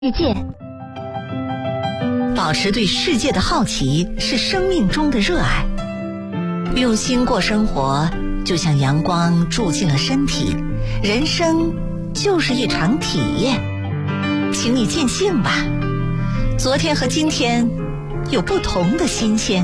世界，保持对世界的好奇是生命中的热爱。用心过生活，就像阳光住进了身体。人生就是一场体验，请你尽兴吧。昨天和今天有不同的新鲜。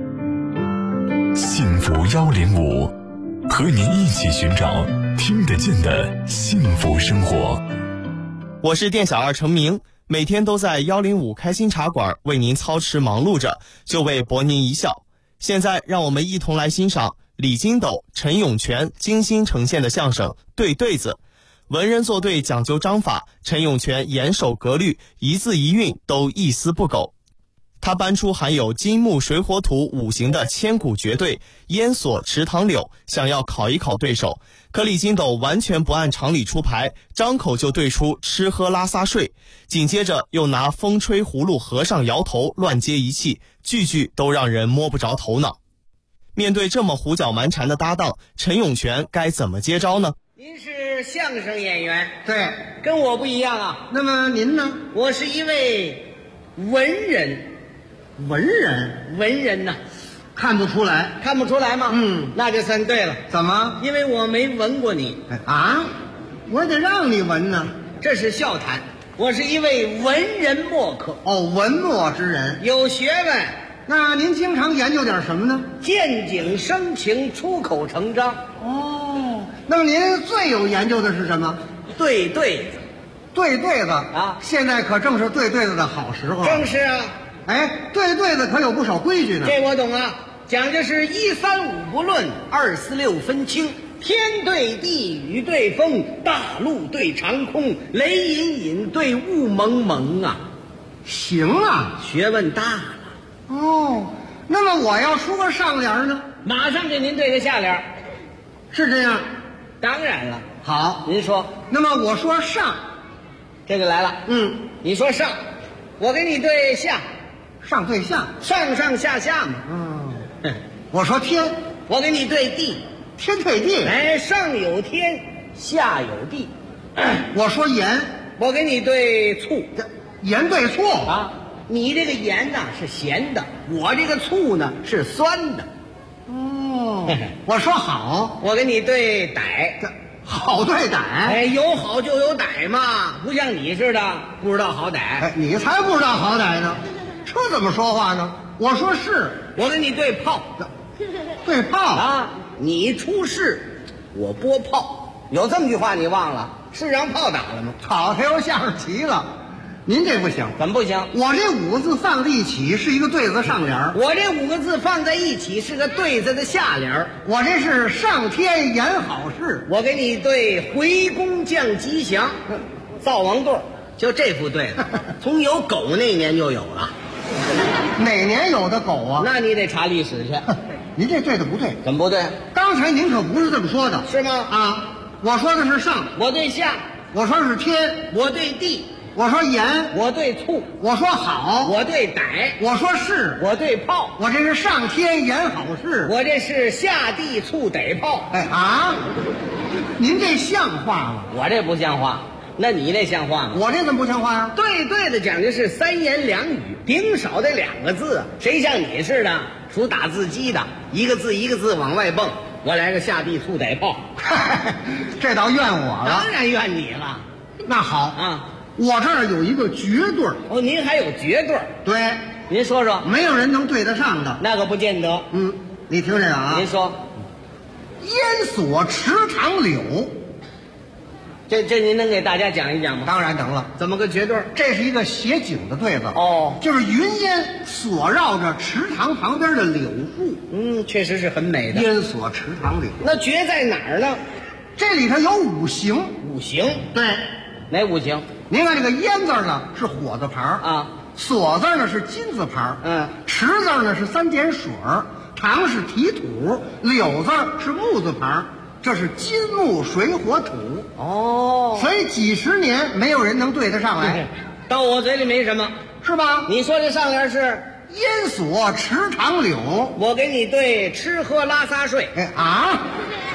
幸福105，和您一起寻找听得见的幸福生活。 我是店小二程明，每天都在105开心茶馆为您操持忙碌着，就为博您一笑。现在让我们一同来欣赏李金斗、陈永泉精心呈现的相声《对对子》。文人作对讲究章法，陈永泉严守格律，一字一韵都一丝不苟。他搬出含有金木水火土五行的千古绝对烟锁池塘柳，想要考一考对手，可李金斗完全不按常理出牌，张口就对出吃喝拉撒睡，紧接着又拿风吹葫芦和尚摇头乱接一气，句句都让人摸不着头脑。面对这么胡搅蛮缠的搭档，陈永泉该怎么接招呢？ 您是相声演员， 对， 跟我不一样啊。 那么您呢？ 我是一位文人。 文人？ 文人呐， 看不出来。 看不出来吗？那就算对了。 怎么？ 因为我没闻过你。 啊？我得让你闻呢。 这是笑谈。我是一位文人墨客。 哦，文墨之人， 有学问。 那您经常研究点什么呢？ 见景生情，出口成章。 哦，那么您最有研究的是什么？ 对对子。 对对子啊， 现在可正是对对子的好时候。 正是啊。 哎，对对子可有不少规矩呢。 这我懂啊，讲究是1、3、5不论，2、4、6分清，天对地，雨对风，大陆对长空，雷隐隐对雾蒙蒙啊。 行啊， 学问大了。 哦，那么我要出个上联呢？ 马上给您对个下联。 是这样？ 当然了。 好， 您说。 那么我说上， 这个来了。你说上，我给你对下。 上对下， 上上下下嘛。 我说天， 我给你对地。 天对地。 哎，上有天，下有地。 我说盐， 我给你对醋。 盐对醋啊，你这个盐呢是咸的，我这个醋呢是酸的。 哦，我说好， 我给你对歹。 好对歹。 哎，有好就有歹嘛，不像你似的不知道好歹。 哎，你才不知道好歹呢，这怎么说话呢？我说是， 我跟你对炮。 对炮啊，你出事，我拨炮。有这么句话你忘了？是让炮打了吗？ 好，他又下棋了。您这不行。 怎么不行？ 我这5个字放在一起是一个对子上联， 我这5个字放在一起是个对子的下联。 我这是上天言好事， 我给你对回宫降吉祥。灶王对，就这副对子，从有狗那年就有了。 哪年有的狗啊？ 那你得查历史去。 您这对的不对。 怎么不对？ 刚才您可不是这么说的。 是吗？ 啊，我说的是上， 我对下。 我说是天， 我对地。 我说盐， 我对醋。 我说好， 我对歹。 我说是， 我对炮。 我这是上天言好事， 我这是下地醋逮炮。 哎啊，您这像话吗？ 我这不像话。那你那像话吗？ 我这怎么不像话呀？ 对对的讲究是3言2语，顶少得2个字。谁像你似的属打字机的，一个字一个字往外蹦。我来个下地醋逮炮。 这倒怨我了。 当然怨你了。 那好啊， 我这儿有一个绝对。 哦，您还有绝对？ 对， 您说说。 没有人能对得上的。 那个不见得。 你听这个啊。 您说。 烟锁池塘柳。 这您能给大家讲一讲吗？ 当然能了。 怎么个绝对？ 这是一个写景的对子。 哦， 就是云烟锁绕着池塘旁边的柳树。 确实是很美的。 烟锁池塘柳。 那绝在哪儿呢？ 这里头有5行。 5行？ 对。 哪5行？ 您看这个烟字呢是火字旁啊， 锁字呢是金字旁，池字呢是3点水，塘是提土，柳字是木字旁。这是金木水火土。 哦， 所以几十年没有人能对得上来。 到我嘴里没什么， 是吧？ 你说这上联是烟锁池塘柳， 我给你对吃喝拉撒睡。 哎啊，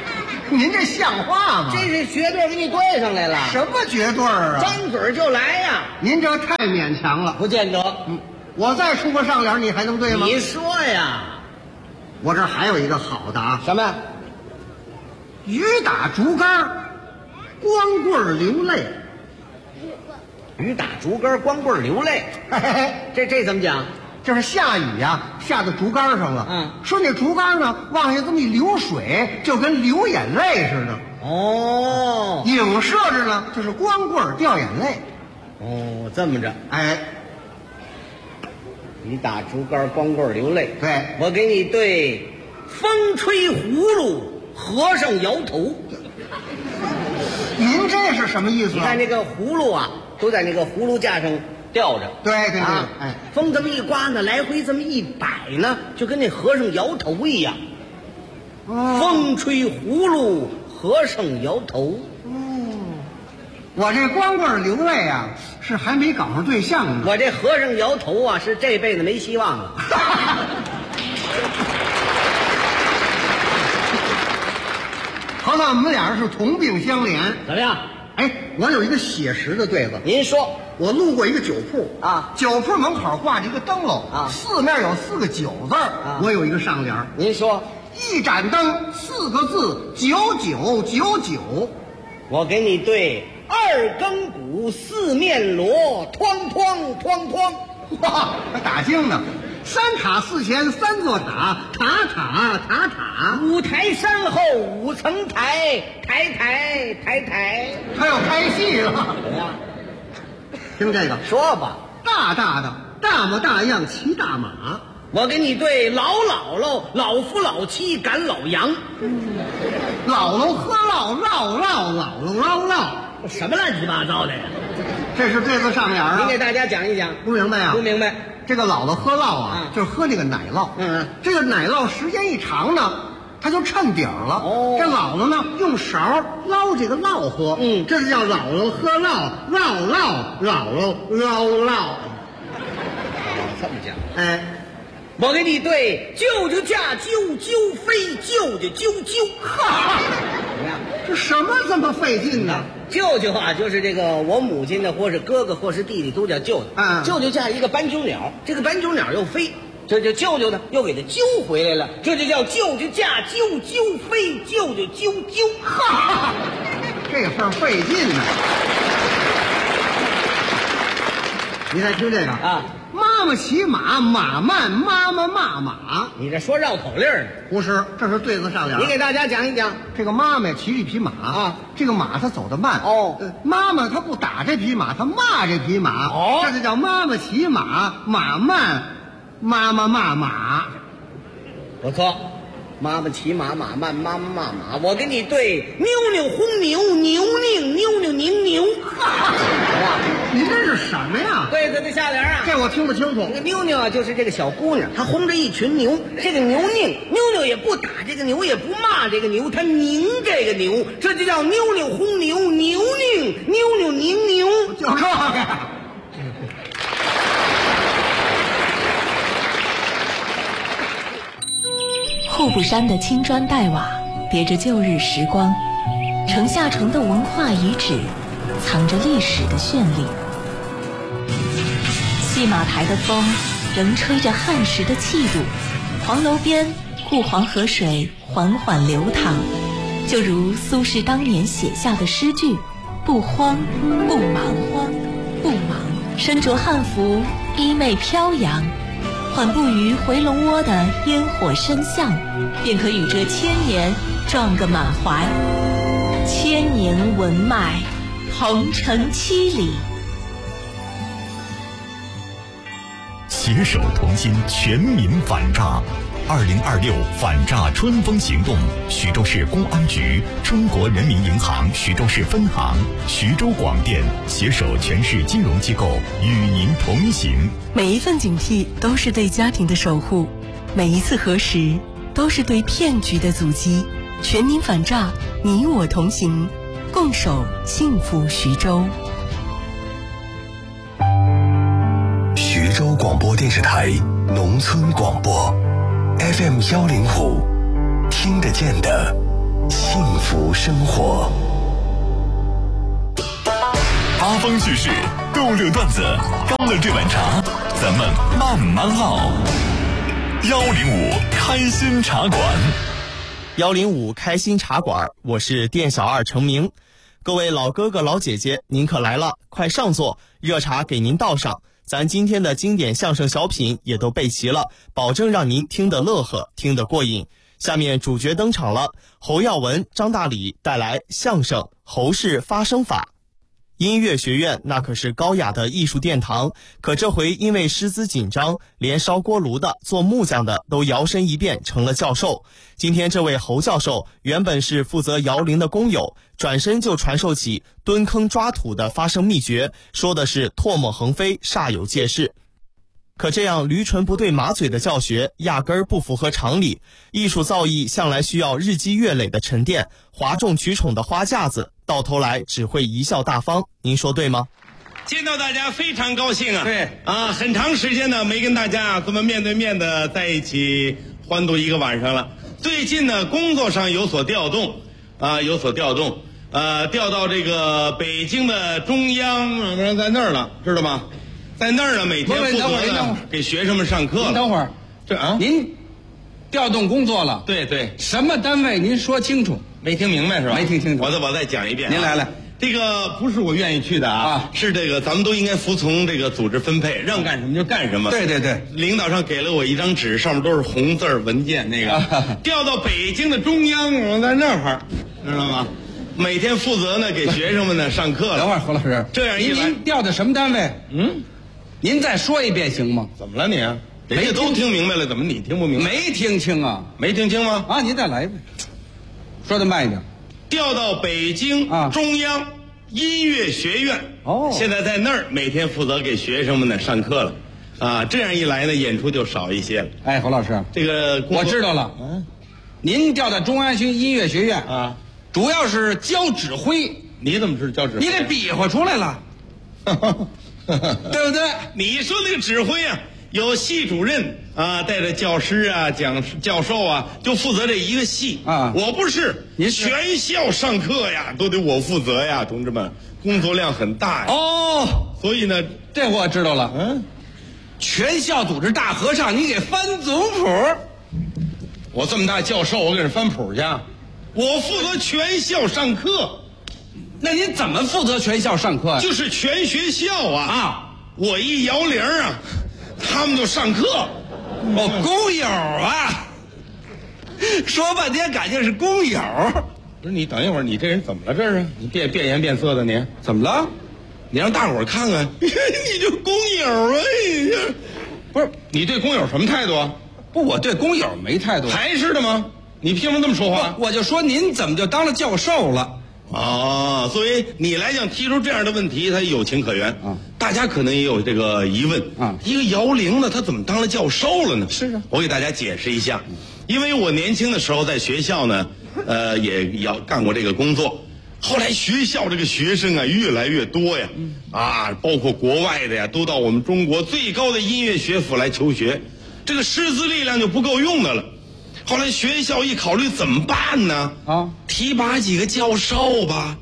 您这像话吗？ 这是绝对给你对上来了。 什么绝对啊？ 张嘴就来呀！ 您这太勉强了。 不见得。 我再出个上联，你还能对吗？ 你说呀。 我这还有一个好的啊。 什么？ 雨打竹竿，光棍流泪。 雨打竹竿，光棍流泪。 嘿嘿嘿， 这怎么讲？ 这是下雨呀，下到竹竿上了。说那竹竿呢，往下这么一流水，就跟流眼泪似的。 哦， 影射着呢，就是光棍掉眼泪。 哦，这么着。 哎， 雨打竹竿，光棍流泪。 对， 我给你对，风吹葫芦，和尚摇头。 您这是什么意思？ 你看这个葫芦啊，都在那个葫芦架上吊着。 对， 哎，风这么一刮呢，来回这么一摆呢，就跟那和尚摇头一样。风吹葫芦，和尚摇头。 我这光棍流泪啊，是还没搞上对象呢。 我这和尚摇头啊，是这辈子没希望了。 合着我们俩人是同病相怜。 怎么样？ 哎，我有一个写实的对子。 您说。 我路过一个酒铺啊， 酒铺门口挂着一个灯笼啊，四面有4个9字啊。我有一个上联。 您说。 一盏灯4个字，9999。 我给你对2更鼓4面锣，哐哐哐哐。 哇，还打经呢。3塔4前3座塔，塔塔塔塔。 5台山后5层台，台台台台。 他要开戏了。 怎么样？ 听这个， 说吧。 大大的大模大样骑大马。 我给你对老姥姥、老夫老妻赶老羊。 姥姥喝酪，绕绕姥姥唠唠。 什么乱七八糟的呀？ 这是对子上联啊。 您给大家讲一讲。 不明白啊？ 不明白。 这个姥姥喝酪啊，就是喝那个奶酪。这个奶酪时间一长呢，它就衬底儿了。这姥姥呢，用勺捞这个酪喝。这是叫姥姥喝酪，绕绕姥姥唠唠。 这么讲。 哎， 我给你对舅舅驾啾啾飞，舅舅啾啾。哈，怎么样？ 这什么这么费劲呢？ 舅舅啊，就是这个我母亲的，或是哥哥，或是弟弟，都叫舅舅。舅舅驾一个斑鸠鸟，这个斑鸠鸟又飞，这就舅舅呢又给它揪回来了，这就叫舅舅驾啾啾飞，舅舅啾啾。 哈，这事儿费劲呢。你再听这个啊。妈妈骑马，马慢，妈妈骂马。 你这说绕口令呢？ 不是，这是对子上联。 你给大家讲一讲。 这个妈妈骑着一匹马啊，这个马它走得慢。妈妈她不打这匹马，她骂这匹马。这就叫妈妈骑马，马慢，妈妈骂马。 不错。妈妈骑马，马慢，妈妈骂马。我给你对妞妞轰牛，牛拧妞妞拧牛。 您这是什么呀？ 对子的下联啊， 这我听不清楚。 这个妞妞啊，就是这个小姑娘，她轰着一群牛，这个牛拧，妞妞也不打这个牛，也不骂这个牛，她拧这个牛，这就叫妞妞轰牛，牛拧妞妞拧牛。 就这个。 户部山的青砖黛瓦别着旧日时光，城下城的文化遗址藏着历史的绚丽。戏马台的风仍吹着汉时的气度，黄楼边故黄河水缓缓流淌，就如苏轼当年写下的诗句：不慌不忙，不忙，身着汉服，衣袂飘扬，缓步于回龙窝的烟火深巷，便可与这千年撞个满怀。千年文脉，同城7里。 携手同心，全民反诈。2026反诈春风行动，徐州市公安局、中国人民银行徐州市分行、徐州广电携手全市金融机构与您同行。 每一份警惕都是对家庭的守护，每一次核实都是对骗局的阻击。全民反诈，你我同行，共守幸福徐州。 徐州广播电视台农村广播 FM105，听得见的幸福生活。 八方趣事，逗乐段子，干了这碗茶，咱们慢慢唠。105开心茶馆 ，105开心茶馆，我是店小二程明。各位老哥哥老姐姐，您可来了，快上座，热茶给您倒上。咱今天的经典相声小品也都备齐了，保证让您听得乐呵，听得过瘾。下面主角登场了，侯耀文、张大礼带来相声《侯氏发声法》。音乐学院那可是高雅的艺术殿堂，可这回因为师资紧张，连烧锅炉的、做木匠的都摇身一变成了教授。今天这位侯教授原本是负责摇铃的工友，转身就传授起蹲坑抓土的发声秘诀，说的是唾沫横飞，煞有介事。可这样驴唇不对马嘴的教学压根儿不符合常理，艺术造诣向来需要日积月累的沉淀，哗众取宠的花架子到头来只会贻笑大方，您说对吗？ 见到大家非常高兴啊！ 对啊，很长时间呢没跟大家这么面对面的在一起欢度一个晚上了。最近呢工作上有所调动，调到这个北京的中央，在那儿了，知道吗？在那儿呢，每天负责给学生们上课了。 您等会儿，您调动工作了？ 对， 什么单位？您说清楚。 没听明白是吧？ 没听清楚。 我再讲一遍。 您来， 这个不是我愿意去的啊，是这个咱们都应该服从这个组织分配，让干什么就干什么。 对， 领导上给了我一张纸，上面都是红字文件，那个调到北京的中央，我在那儿，知道吗？每天负责呢给学生们呢上课了。 等会儿，侯老师， 这样一来， 您调的什么单位？您再说一遍行吗？ 怎么了你？人家都听明白了，怎么你听不明白？ 没听清啊？ 没听清吗？ 啊，您再来一遍，说的慢一点。 调到北京中央音乐学院，现在在那儿每天负责给学生们呢上课了，啊，这样一来呢，演出就少一些了。 哎，侯老师， 这个我知道了，您调到中央音乐学院啊， 主要是教指挥。 你怎么知道教指挥？ 你得比划出来了，对不对？ 你说那个指挥啊，有系主任啊，带着教师啊、教授啊，就负责这一个系啊。 我不是， 您全校上课呀，都得我负责呀，同志们，工作量很大呀。所以呢， 这我知道了。全校组织大合唱，你给翻总谱。 我这么大教授，我给人翻谱去，我负责全校上课。 那您怎么负责全校上课呀？ 就是全学校啊，我一摇铃啊，他们就上课。 工友啊，说半天感情是工友。 不是你等一会儿，你这人怎么了？这是你变颜变色的你？ 怎么了？ 你让大伙儿看看，你这工友啊！ 不是你对工友什么态度啊？ 不，我对工友没态度。 还是的吗？你凭什么这么说话？ 我就说您怎么就当了教授了？ 作为你来讲提出这样的问题，他有情可原啊。大家可能也有这个疑问啊，一个摇铃的他怎么当了教授了呢？ 是啊， 我给大家解释一下，因为我年轻的时候在学校呢，也干过这个工作。后来学校这个学生啊越来越多呀，包括国外的呀，都到我们中国最高的音乐学府来求学，这个师资力量就不够用的了。后来学校一考虑怎么办呢？提拔几个教授吧，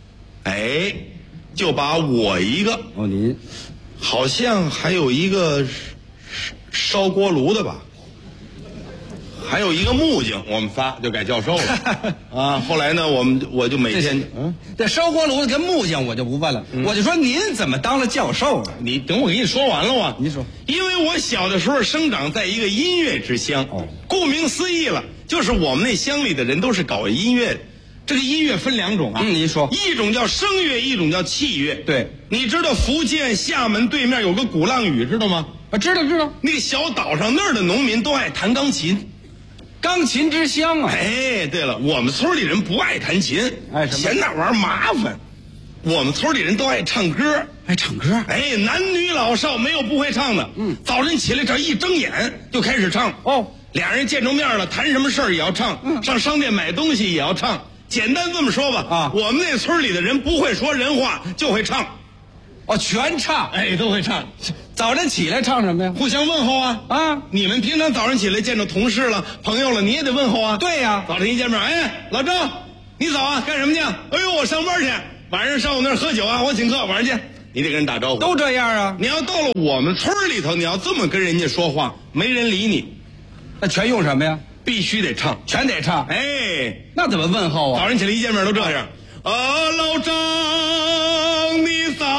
就把我一个您好像还有一个烧锅炉的吧，还有一个木匠，我们仨就改教授了后来呢，我就每天这烧锅炉跟木匠我就不问了，我就说您怎么当了教授了？ 你等我给你说完了啊！ 您说， 因为我小的时候生长在一个音乐之乡，顾名思义了，就是我们那乡里的人都是搞音乐的。这个音乐分两种啊， 您说， 一种叫声乐，一种叫器乐。 对， 你知道福建厦门对面有个鼓浪屿，知道吗？ 知道。 那个小岛上那儿的农民都爱弹钢琴， 钢琴之乡啊。 对了，我们村里人不爱弹琴，嫌那玩意儿麻烦。我们村里人都爱唱歌，男女老少没有不会唱的。早晨起来这一睁眼就开始唱。俩人见着面了，谈什么事儿也要唱，上商店买东西也要唱。简单这么说吧，我们那村里的人不会说人话，就会唱。 全唱， 都会唱。 早晨起来唱什么呀？ 互相问候啊！ 啊， 你们平常早上起来见着同事了、朋友了，你也得问候啊。 对呀， 早晨一见面，哎，老赵，你早啊，干什么去？哎呦，我上班去。晚上上我那儿喝酒啊，我请客，晚上见。你得跟人打招呼。 都这样啊。 你要到了我们村里头，你要这么跟人家说话，没人理你。 那全用什么呀？ 必须得唱， 全得唱。 哎， 那怎么问候啊？ 早上起来一见面都这样。老张，你早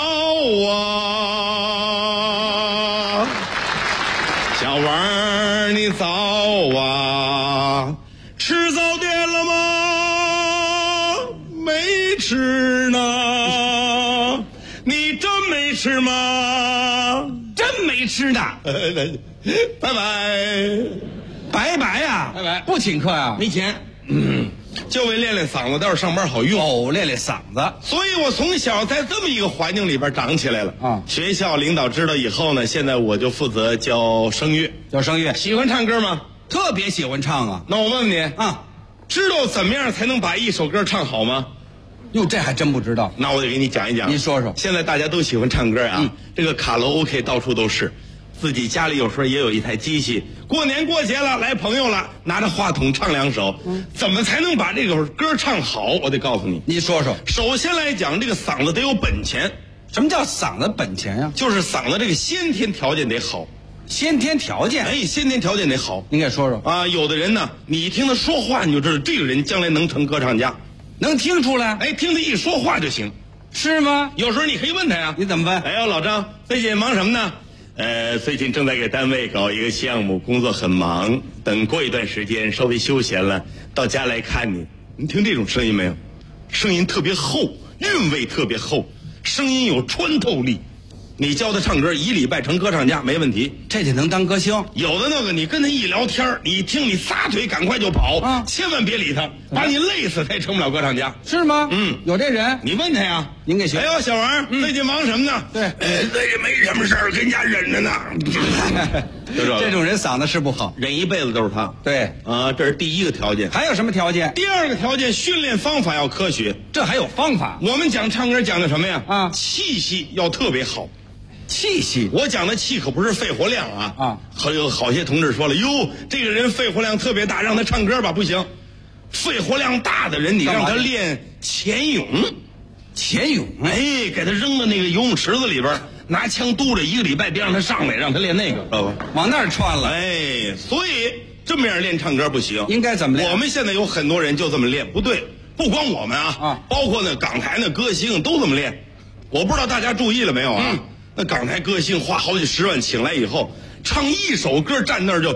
啊！小王儿，你早啊！吃早点了吗？没吃呢。你真没吃吗？ 真没吃呢。 拜拜。 拜拜呀！ 拜拜， 不请客呀？ 没钱。就为练练嗓子，待会儿上班好用。 哦，练练嗓子。 所以我从小在这么一个环境里边长起来了。 啊， 学校领导知道以后呢，现在我就负责教声乐。 教声乐， 喜欢唱歌吗？ 特别喜欢唱啊。 那我问问你啊， 知道怎么样才能把一首歌唱好吗？ 哟，这还真不知道。 那我得给你讲一讲。 您说说。 现在大家都喜欢唱歌啊，这个卡拉 OK 到处都是。自己家里有时候也有一台机器，过年过节了来朋友了，拿着话筒唱两首。怎么才能把这个歌唱好？我得告诉你， 你说说。 首先来讲，这个嗓子得有本钱。 什么叫嗓子本钱呀？ 就是嗓子这个先天条件得好。 先天条件？ 哎，先天条件得好。 您给说说啊。有的人呢，你听他说话，你就知道这个人将来能成歌唱家， 能听出来。 哎，听他一说话就行。 是吗？ 有时候你可以问他呀。 你怎么问？ 哎呀，老张，最近忙什么呢？最近正在给单位搞一个项目，工作很忙。等过一段时间稍微休闲了，到家来看你。你听这种声音没有？声音特别厚，韵味特别厚，声音有穿透力。你教他唱歌，1礼拜成歌唱家没问题。 这就能当歌星？ 有的那个，你跟他一聊天，你听你撒腿赶快就跑啊，千万别理他，把你累死他也成不了歌唱家。 是吗？有这人， 你问他呀。 您给学。 哎呦，小王，最近忙什么呢？ 对， 最近没什么事儿，跟家忍着呢。 这种人嗓子是不好， 忍一辈子都是他。 对啊，这是第一个条件。 还有什么条件？ 第二个条件，训练方法要科学。 这还有方法？ 我们讲唱歌讲的什么呀？ 啊， 气息要特别好。 气息， 我讲的气可不是肺活量啊！有好些同志说了，哟，这个人肺活量特别大，让他唱歌吧，不行。肺活量大的人，你让他练潜泳， 潜泳， 哎，给他扔到那个游泳池子里边，拿枪嘟着，1个礼拜别让他上来，让他练那个，知道吧？ 往那儿窜了。 哎，所以这么样练唱歌不行， 应该怎么练？ 我们现在有很多人就这么练，不对，不光我们啊，包括那港台那歌星都这么练。我不知道大家注意了没有啊？那港台歌星花好几10万请来以后，唱一首歌站那儿就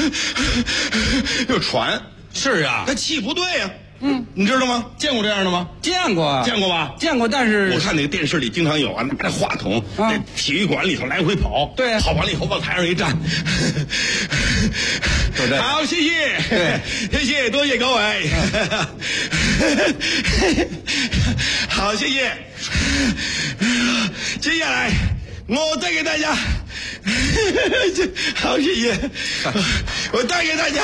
喘。 是啊， 他气不对呀。你知道吗？见过这样的吗？ 见过， 见过吧？ 见过，但是我看那个电视里经常有啊，拿着话筒在体育馆里头来回跑， 对， 跑完了以后往台上一站， 就这。 好，谢谢，谢谢，多谢各位，好，谢谢。接下来我再给大家，好，谢谢，我再给大家。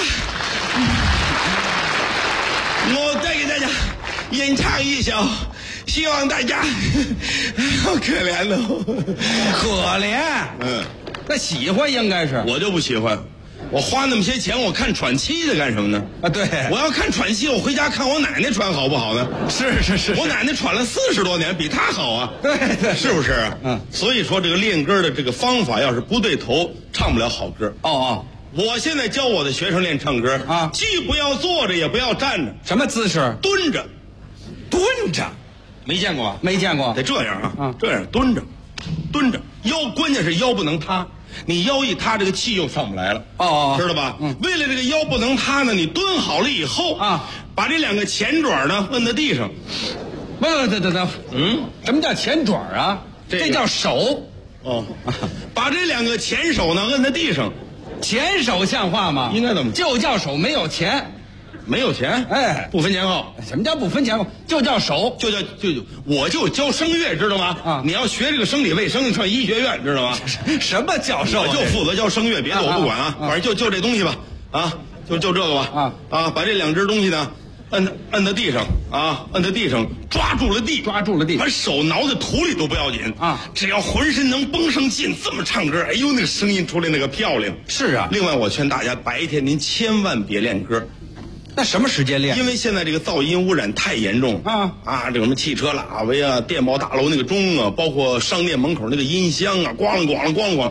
我再给大家演唱一首，希望大家好可怜哦， 可怜。那喜欢应该是， 我就不喜欢。我花那么些钱，我看喘气的干什么呢？ 啊，对， 我要看喘气，我回家看我奶奶喘好不好呢？ 是， 我奶奶喘了40多年，比她好啊。 对， 是不是？所以说这个练歌的这个方法要是不对头，唱不了好歌。我现在教我的学生练唱歌啊，既不要坐着，也不要站着。 什么姿势？ 蹲着， 蹲着， 没见过吧？ 没见过， 得这样啊，这样蹲着，蹲着，腰关键是腰不能塌，你腰一塌，这个气又上不来了。知道吧？为了这个腰不能塌呢，你蹲好了以后啊，把这2个前爪呢摁在地上。 等，什么叫前爪啊？这叫手。 把这2个前手呢摁在地上。 前手像话吗？ 应该怎么？ 就叫手，没有钱， 没有钱， 哎， 不分前后。 什么叫不分前后？就叫手， 我就教声乐，知道吗？你要学这个生理卫生，上医学院，知道吗？ 什么教授？ 我就负责教声乐，别的我不管啊。反正就这东西吧，就这个吧。把这2只东西呢， 摁在地上啊，摁在地上，抓住了地，把手挠在土里都不要紧啊，只要浑身能绷上劲，这么唱歌，哎呦，那个声音出来那个漂亮。 是啊。 另外，我劝大家白天您千万别练歌。 那什么时间练？ 因为现在这个噪音污染太严重这什么汽车喇叭呀、电报大楼那个钟啊，包括商店门口那个音箱啊，咣啷咣啷咣啷咣啷，